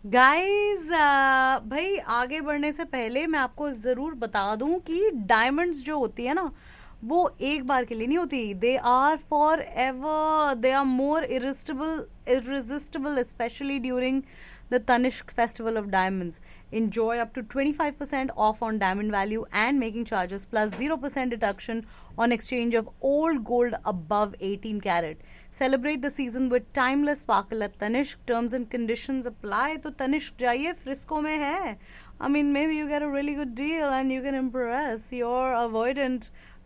Guys, भाई आगे बढ़ने से पहले मैं आपको जरूर बता दूं कि डायमंड्स जो होती है ना, वो एक बार के लिए नहीं होती. They are for ever. They are more irresistible, especially during the Tanishq Festival of Diamonds. Enjoy up to 25% off on diamond value and making charges plus 0% deduction on exchange of old gold above 18 carat. Celebrate the season with timeless sparkle at Tanishq. Terms and conditions apply. तो तनिष्क जाइए, Frisco में है. I mean, maybe you get a really good deal and you can impress your avoidant